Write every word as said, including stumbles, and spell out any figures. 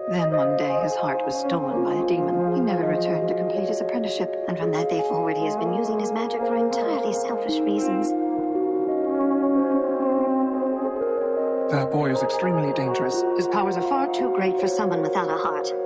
Then one day his heart was stolen by a demon. He never returned to complete his apprenticeship. And from that day forward, he has been using his magic for entirely selfish reasons. That boy is extremely dangerous. His powers are far too great for someone without a heart.